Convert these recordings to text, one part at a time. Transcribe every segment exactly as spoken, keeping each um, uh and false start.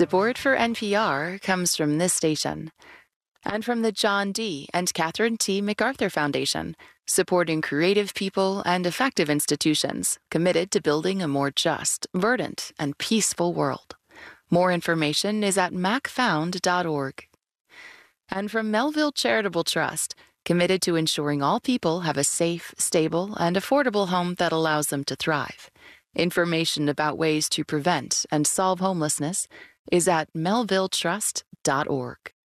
Support for N P R comes from this station and from the John D. and Catherine T. MacArthur Foundation, supporting creative people and effective institutions committed to building a more just, verdant, and peaceful world. More information is at mac found dot org. And from Melville Charitable Trust, committed to ensuring all people have a safe, stable, and affordable home that allows them to thrive. Information about ways to prevent and solve homelessness is at melville trust dot org.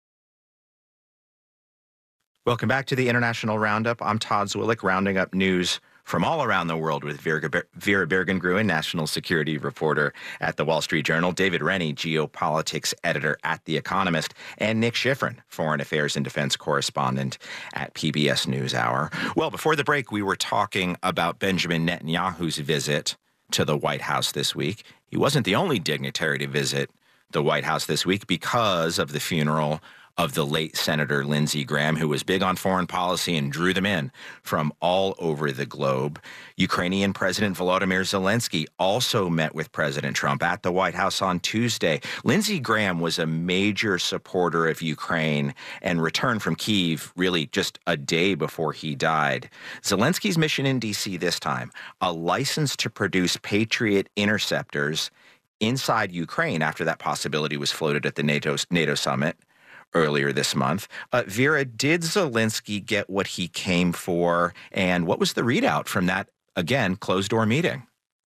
Welcome back to the International Roundup. I'm Todd Zwillich, rounding up news from all around the world with Vera, Vera Bergengruen, national security reporter at The Wall Street Journal, David Rennie, geopolitics editor at The Economist, and Nick Schifrin, foreign affairs and defense correspondent at P B S NewsHour. Well, before the break, we were talking about Benjamin Netanyahu's visit to the White House this week. He wasn't the only dignitary to visit the White House this week because of the funeral of the late Senator Lindsey Graham, who was big on foreign policy and drew them in from all over the globe. Ukrainian President Volodymyr Zelensky also met with President Trump at the White House on Tuesday. Lindsey Graham was a major supporter of Ukraine and returned from Kyiv really just a day before he died. Zelensky's mission in D C this time, a license to produce Patriot interceptors inside Ukraine after that possibility was floated at the NATO, NATO summit earlier this month. Uh, Vera, did Zelensky get what he came for? And what was the readout from that, again, closed-door meeting?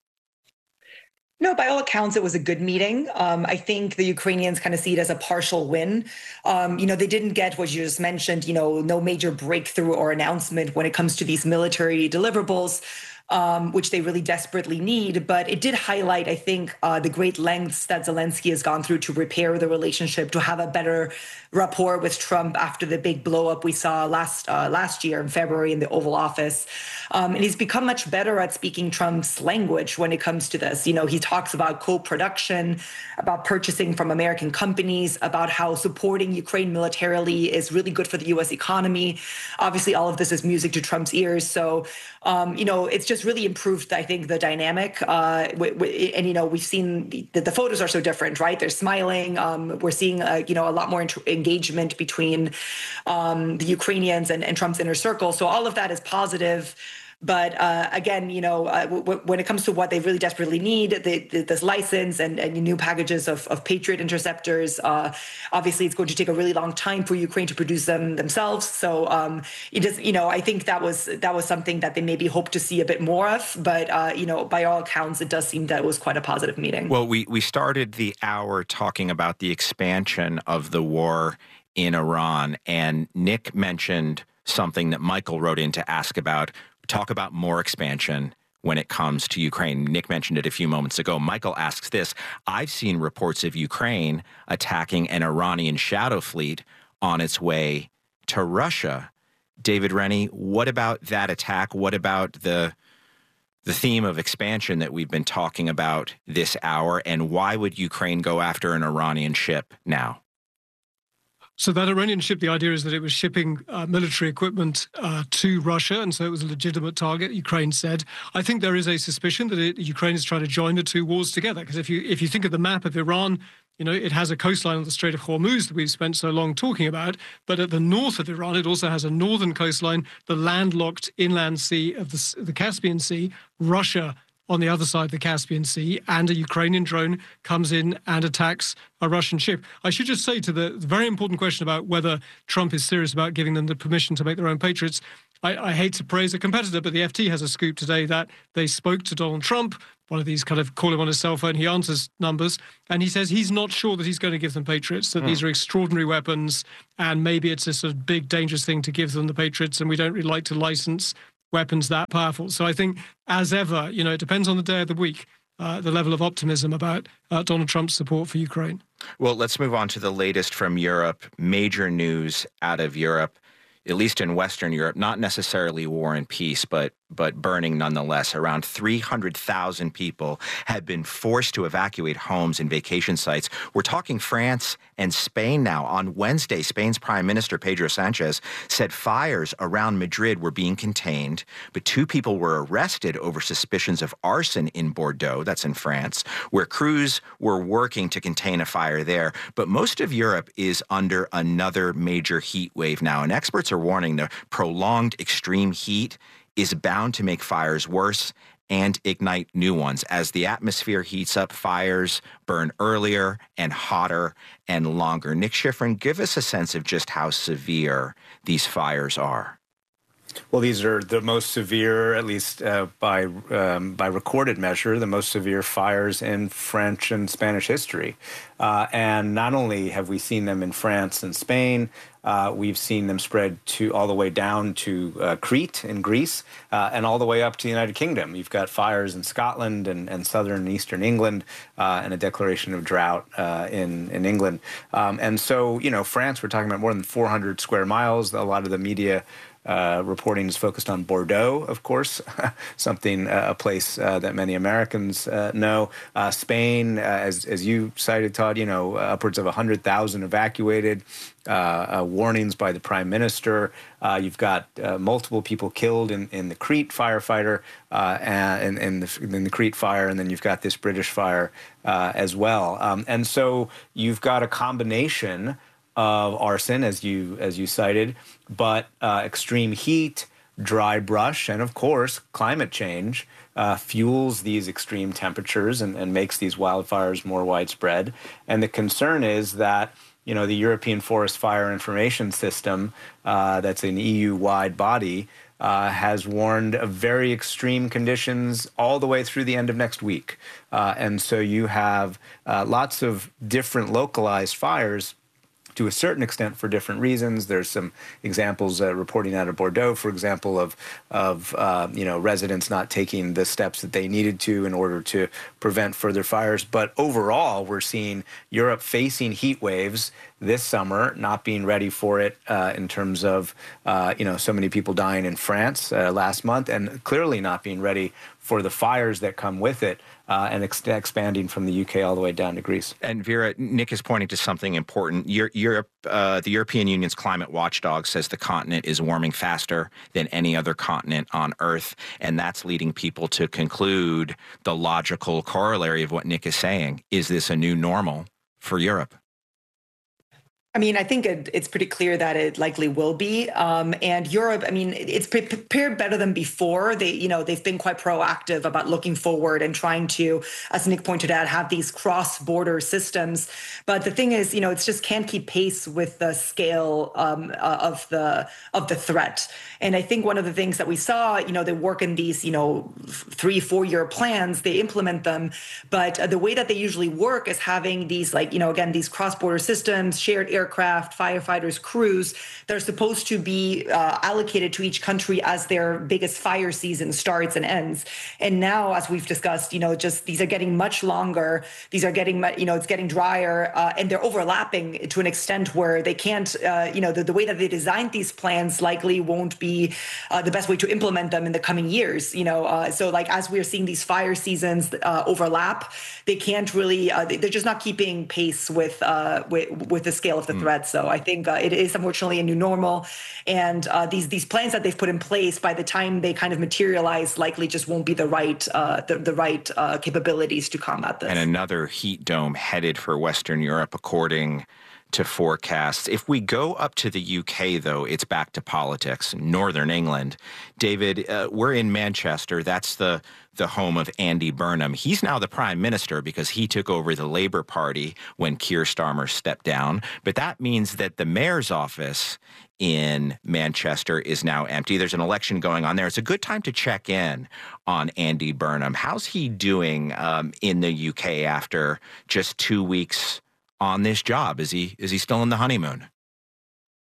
No, by all accounts, it was a good meeting. Um, I think the Ukrainians kind of see it as a partial win. Um, you know, they didn't get what you just mentioned, you know, no major breakthrough or announcement when it comes to these military deliverables, um, which they really desperately need. But it did highlight, I think, uh, the great lengths that Zelensky has gone through to repair the relationship, to have a better rapport with Trump after the big blow up we saw last uh, last year in February in the Oval Office. Um, and he's become much better at speaking Trump's language when it comes to this. You know, he talks about co-production, about purchasing from American companies, about how supporting Ukraine militarily is really good for the U S economy. Obviously, all of this is music to Trump's ears. So, um, you know, it's just really improved, I think, the dynamic. Uh, w- w- and, you know, we've seen the, the photos are so different, right? They're smiling. Um, we're seeing, uh, you know, a lot more inter- engagement between um, the Ukrainians and, and Trump's inner circle. So all of that is positive. But uh, again, you know, uh, w- when it comes to what they really desperately need, the, the, this license and, and new packages of, of Patriot interceptors, uh, obviously it's going to take a really long time for Ukraine to produce them themselves. So um, it is, you know, I think that was that was something that they maybe hope to see a bit more of. But, uh, you know, by all accounts, it does seem that it was quite a positive meeting. Well, we, we started the hour talking about the expansion of the war in Iran, and Nick mentioned something that Michael wrote in to ask about. Talk about more expansion when it comes to Ukraine. Nick mentioned it a few moments ago. Michael asks this: I've seen reports of Ukraine attacking an Iranian shadow fleet on its way to Russia. David Rennie, what about that attack? What about the the theme of expansion that we've been talking about this hour? And why would Ukraine go after an Iranian ship now? So that Iranian ship, the idea is that it was shipping uh, military equipment uh, to Russia, and so it was a legitimate target, Ukraine said. I think there is a suspicion that it, Ukraine is trying to join the two wars together, because if you if you think of the map of Iran, you know, it has a coastline on the Strait of Hormuz that we've spent so long talking about, but at the north of Iran, it also has a northern coastline, the landlocked inland sea of the, the Caspian Sea, Russia on the other side of the Caspian Sea, and a Ukrainian drone comes in and attacks a Russian ship. I should just say to the very important question about whether Trump is serious about giving them the permission to make their own Patriots, I, I hate to praise a competitor, but the F T has a scoop today that they spoke to Donald Trump, one of these kind of call him on his cell phone, he answers numbers, and he says he's not sure that he's going to give them Patriots, that mm. these are extraordinary weapons, and maybe it's a sort of big, dangerous thing to give them the Patriots, and we don't really like to license weapons that powerful. So I think, as ever, you know, it depends on the day of the week, uh, the level of optimism about uh, Donald Trump's support for Ukraine. Well, let's move on to the latest from Europe. Major news out of Europe, at least in Western Europe, not necessarily war and peace, but but burning nonetheless. Around three hundred thousand people have been forced to evacuate homes and vacation sites. We're talking France and Spain now. On Wednesday, Spain's Prime Minister Pedro Sanchez said fires around Madrid were being contained, but two people were arrested over suspicions of arson in Bordeaux, that's in France, where crews were working to contain a fire there. But most of Europe is under another major heat wave now, and experts are warning the prolonged extreme heat is bound to make fires worse and ignite new ones. As the atmosphere heats up, fires burn earlier and hotter and longer. Nick Schifrin, give us a sense of just how severe these fires are. Well, these are the most severe, at least uh, by um, by recorded measure, the most severe fires in French and Spanish history. Uh, and not only have we seen them in France and Spain, uh, we've seen them spread to all the way down to uh, Crete in Greece uh, and all the way up to the United Kingdom. You've got fires in Scotland and, and southern and eastern England uh, and a declaration of drought uh, in, in England. Um, and so, you know, France, we're talking about more than four hundred square miles. A lot of the media Uh, reporting is focused on Bordeaux, of course, something, uh, a place uh, that many Americans uh, know. Uh, Spain, uh, as, as you cited, Todd, you know, upwards of one hundred thousand evacuated, uh, uh, warnings by the prime minister. Uh, you've got uh, multiple people killed in, in the Crete firefighter, uh, and in the, in the Crete fire, and then you've got this British fire uh, as well. Um, and so you've got a combination of arson, as you as you cited, but uh, extreme heat, dry brush, and of course climate change uh, fuels these extreme temperatures and, and makes these wildfires more widespread. And the concern is that, you know, the European Forest Fire Information System, uh, that's an E U-wide body, uh, has warned of very extreme conditions all the way through the end of next week. Uh, and so you have uh, lots of different localized fires to a certain extent for different reasons. There's some examples uh, reporting out of Bordeaux, for example, of, of uh, you know, residents not taking the steps that they needed to in order to prevent further fires. But overall, we're seeing Europe facing heat waves this summer, not being ready for it uh, in terms of, uh, you know, so many people dying in France uh, last month, and clearly not being ready for the fires that come with it. Uh, and ex expanding from the U K all the way down to Greece. And Vera, Nick is pointing to something important. Europe, uh, the European Union's climate watchdog says the continent is warming faster than any other continent on Earth, and that's leading people to conclude the logical corollary of what Nick is saying. Is this a new normal for Europe? I mean, I think it, it's pretty clear that it likely will be. Um, and Europe, I mean, it's prepared better than before. They, you know, they've been quite proactive about looking forward and trying to, as Nick pointed out, have these cross-border systems. But the thing is, you know, it's just can't keep pace with the scale um, uh, of the of the threat. And I think one of the things that we saw, you know, they work in these, you know, three, four-year plans, they implement them. But uh, the way that they usually work is having these, like, you know, again, these cross-border systems, shared air aircraft, firefighters, crews, they're supposed to be uh, allocated to each country as their biggest fire season starts and ends. And now, as we've discussed, you know, just these are getting much longer. These are getting, you know, it's getting drier, uh, and they're overlapping to an extent where they can't, uh, you know, the, the way that they designed these plans likely won't be uh, the best way to implement them in the coming years. You know, uh, so like as we're seeing these fire seasons uh, overlap, they can't really, uh, they're just not keeping pace with uh, with, with the scale of the threat. So I think uh, it is unfortunately a new normal, and uh, these these plans that they've put in place, by the time they kind of materialize, likely just won't be the right uh, the, the right uh, capabilities to combat this. And another heat dome headed for Western Europe, according to forecasts. If we go up to the U K, though, it's back to politics. Northern England. David, uh, we're in Manchester. That's the the home of Andy Burnham. He's now the prime minister because he took over the Labour Party when Keir Starmer stepped down. But that means that the mayor's office in Manchester is now empty. There's an election going on there. It's a good time to check in on Andy Burnham. How's he doing um, in the U K after just two weeks on this job? Is he is he still in the honeymoon?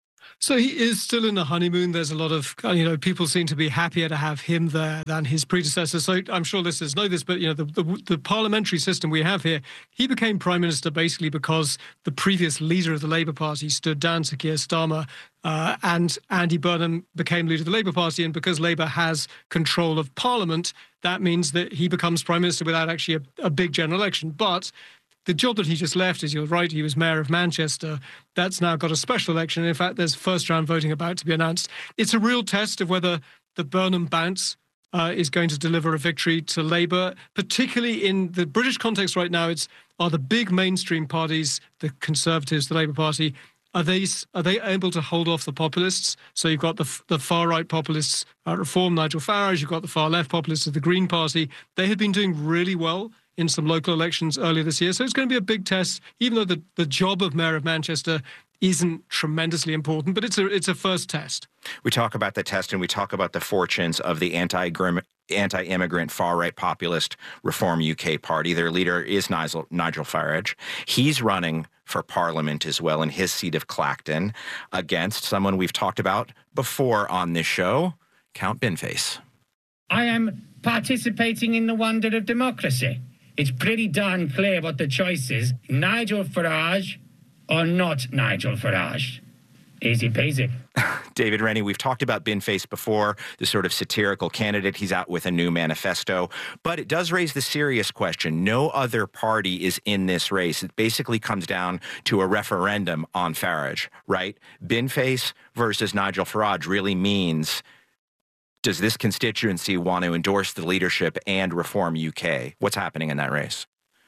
So he is still in the honeymoon. There's a lot of, you know, people seem to be happier to have him there than his predecessor. So I'm sure listeners know this, but, you know, the, the, the parliamentary system we have here, he became prime minister basically because the previous leader of the Labour Party stood down, Sir Keir Starmer, uh, and Andy Burnham became leader of the Labour Party. And because Labour has control of Parliament, that means that he becomes prime minister without actually a, a big general election. But the job that he just left, as you're right, he was mayor of Manchester. That's now got a special election. And in fact, there's first round voting about to be announced. It's a real test of whether the Burnham bounce uh, is going to deliver a victory to Labour, particularly in the British context right now. It's are the big mainstream parties, the Conservatives, the Labour Party, are they are they able to hold off the populists? So you've got the the far right populists, uh, Reform, Nigel Farage. You've got the far left populists of the Green Party. They had been doing really well in some local elections earlier this year. So it's going to be a big test, even though the, the job of Mayor of Manchester isn't tremendously important, but it's a it's a first test. We talk about the test and we talk about the fortunes of the anti anti-immigrant far-right populist Reform U K party. Their leader is Nigel, Nigel Farage. He's running for Parliament as well in his seat of Clacton against someone we've talked about before on this show, Count Binface. I am participating in the wonder of democracy. It's pretty darn clear what the choice is. Nigel Farage or not Nigel Farage. Easy peasy. David Rennie, we've talked about Binface before, the sort of satirical candidate. He's out with a new manifesto. But it does raise the serious question. No other party is in this race. It basically comes down to a referendum on Farage, right? Binface versus Nigel Farage really means, does this constituency want to endorse the leadership and Reform U K? What's happening in that race?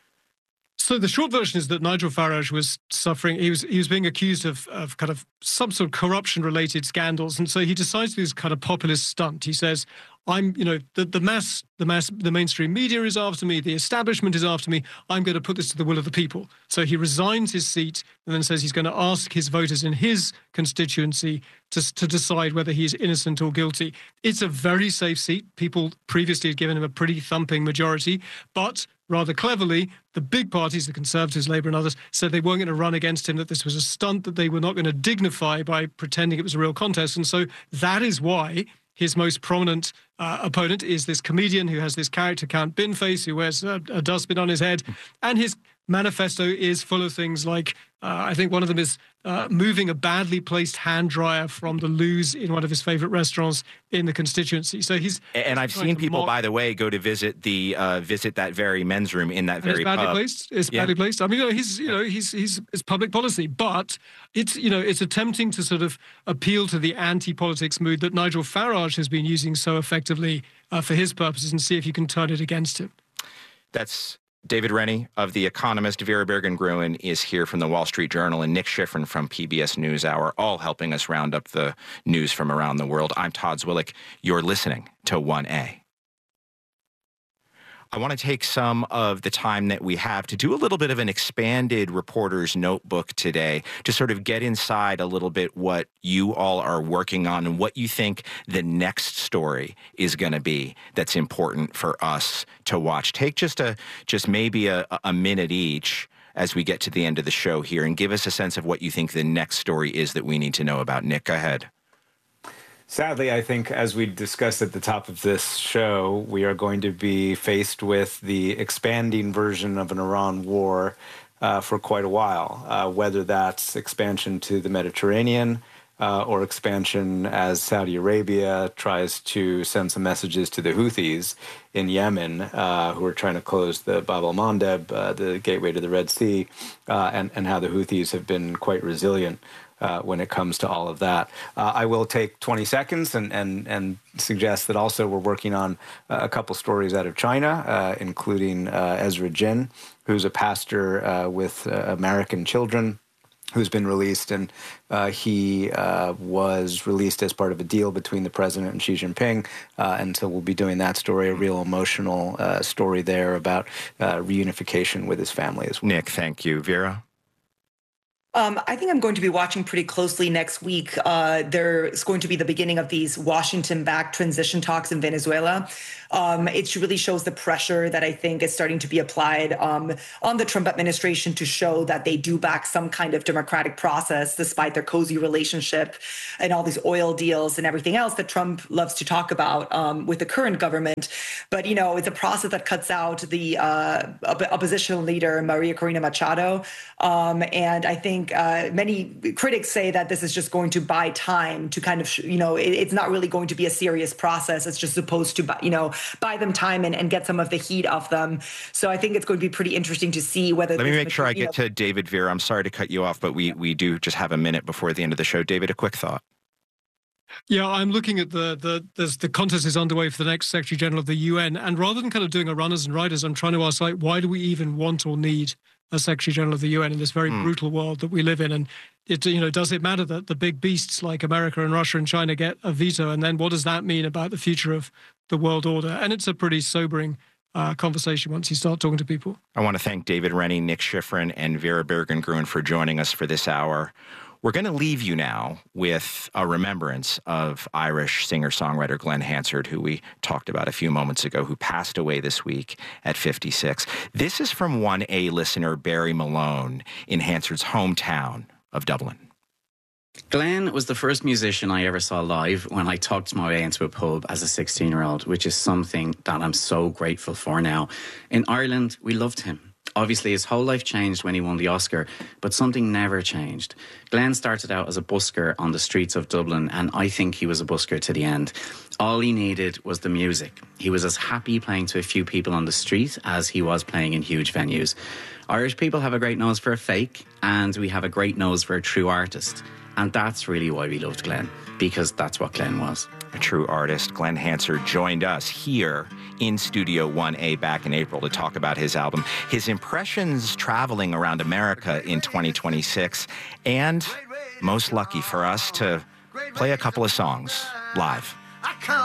So the short version is that Nigel Farage was suffering, he was he was being accused of, of kind of some sort of corruption-related scandals. And so he decides to do this kind of populist stunt. He says, I'm, you know, the, the mass, the mass, the mainstream media is after me, the establishment is after me, I'm going to put this to the will of the people. So he resigns his seat and then says he's going to ask his voters in his constituency to, to decide whether he's innocent or guilty. It's a very safe seat. People previously had given him a pretty thumping majority, but rather cleverly, the big parties, the Conservatives, Labour and others, said they weren't going to run against him, that this was a stunt, that they were not going to dignify by pretending it was a real contest. And so that is why his most prominent uh, opponent is this comedian who has this character, Count Binface, who wears a, a dustbin on his head. And his manifesto is full of things like, uh, I think one of them is uh, moving a badly placed hand dryer from the loos in one of his favourite restaurants in the constituency. So he's and I've seen people, mock- by the way, go to visit the uh, visit that very men's room in that and very it's badly pub. placed. It's yeah. badly placed. I mean, you know, he's you know he's he's it's public policy, but it's you know it's attempting to sort of appeal to the anti-politics mood that Nigel Farage has been using so effectively uh, for his purposes, and see if you can turn it against him. That's David Rennie of The Economist. Vera Bergen-Gruen is here from the Wall Street Journal, and Nick Schifrin from P B S NewsHour, all helping us round up the news from around the world. I'm Todd Zwillich. You're listening to one A. I want to take some of the time that we have to do a little bit of an expanded reporter's notebook today to sort of get inside a little bit what you all are working on and what you think the next story is going to be that's important for us to watch. Take just a just maybe a, a minute each as we get to the end of the show here and give us a sense of what you think the next story is that we need to know about. Nick, go ahead. Sadly, I think, as we discussed at the top of this show, we are going to be faced with the expanding version of an Iran war uh, for quite a while, uh, whether that's expansion to the Mediterranean uh, or expansion as Saudi Arabia tries to send some messages to the Houthis in Yemen, uh, who are trying to close the Bab el-Mandeb, uh, the gateway to the Red Sea, uh, and, and how the Houthis have been quite resilient Uh, when it comes to all of that. Uh, I will take twenty seconds and, and, and suggest that also we're working on uh, a couple stories out of China, uh, including uh, Ezra Jin, who's a pastor uh, with uh, American children, who's been released, and uh, he uh, was released as part of a deal between the president and Xi Jinping, uh, and so we'll be doing that story, a real emotional uh, story there about uh, reunification with his family as well. Nick, thank you. Vera? Um, I think I'm going to be watching pretty closely next week. Uh, there's going to be the beginning of these Washington-backed transition talks in Venezuela. Um, it really shows the pressure that I think is starting to be applied um, on the Trump administration to show that they do back some kind of democratic process, despite their cozy relationship and all these oil deals and everything else that Trump loves to talk about um, with the current government. But, you know, it's a process that cuts out the uh, op- opposition leader, Maria Corina Machado. Um, and I think uh, many critics say that this is just going to buy time to kind of, you know, it, it's not really going to be a serious process. It's just supposed to, you know, buy them time and, and get some of the heat off them. So I think it's going to be pretty interesting to see whether. Let me make sure I get to David Vera. I'm sorry to cut you off, but we, we do just have a minute before the end of the show. David, a quick thought. Yeah, I'm looking at the, the, there's, the contest is underway for the next Secretary General of the U N. And rather than kind of doing a runners and riders, I'm trying to ask, like, why do we even want or need a Secretary General of the U N in this very mm. brutal world that we live in? And it, you know, does it matter that the big beasts like America and Russia and China get a veto? And then what does that mean about the future of the world order? And it's a pretty sobering uh, conversation once you start talking to people. I want to thank David Rennie, Nick Schifrin, and Vera Bergengruen for joining us for this hour. We're going to leave you now with a remembrance of Irish singer-songwriter Glen Hansard, who we talked about a few moments ago, who passed away this week at fifty-six. This is from one A listener Barry Malone in Hansard's hometown of Dublin. Glen was the first musician I ever saw live when I talked my way into a pub as a sixteen-year-old, which is something that I'm so grateful for now. In Ireland, we loved him. Obviously, his whole life changed when he won the Oscar, but something never changed. Glen started out as a busker on the streets of Dublin, and I think he was a busker to the end. All he needed was the music. He was as happy playing to a few people on the street as he was playing in huge venues. Irish people have a great nose for a fake, and we have a great nose for a true artist. And that's really why we loved Glen, because that's what Glen was. A true artist. Glen Hansard joined us here in Studio one A back in April to talk about his album, his impressions traveling around America in twenty twenty-six, and most lucky for us to play a couple of songs live.